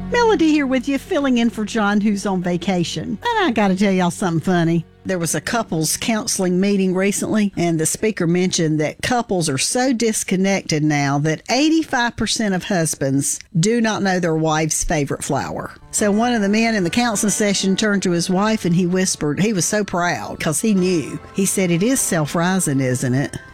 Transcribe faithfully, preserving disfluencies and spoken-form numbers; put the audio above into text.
Melody here with you, filling in for John, who's on vacation. And I got to tell y'all something funny. There was a couples counseling meeting recently, and the speaker mentioned that couples are so disconnected now that eighty-five percent of husbands do not know their wife's favorite flower. So one of the men in the counseling session turned to his wife and he whispered, he was so proud because he knew. He said, "It is self-rising, isn't it?"